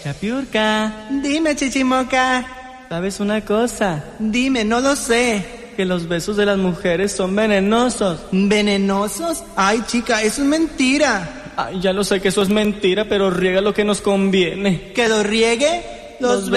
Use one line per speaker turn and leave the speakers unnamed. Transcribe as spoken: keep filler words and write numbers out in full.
Piurka,
Dime, Chichimoca.
¿sabes una cosa?
Dime, no lo sé.
Que los besos de las mujeres son venenosos.
¿Venenosos? Ay, chica, eso es mentira.
Ay, ya lo sé que eso es mentira, pero riega lo que nos conviene.
¿Que lo riegue?
Los